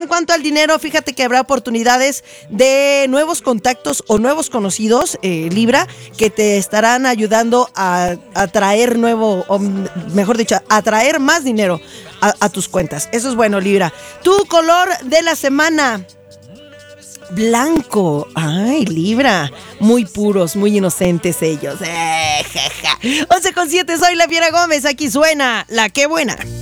cuanto al dinero, fíjate que habrá oportunidades de nuevos contactos o nuevos conocidos, Libra, que te estarán ayudando a traer nuevo, o mejor dicho, a traer más dinero a tus cuentas. Eso es bueno, Libra. Tu color de la semana: blanco. Ay, Libra, muy puros, muy inocentes ellos. 11:07, soy la Fiera Gómez. Aquí suena La Qué Buena.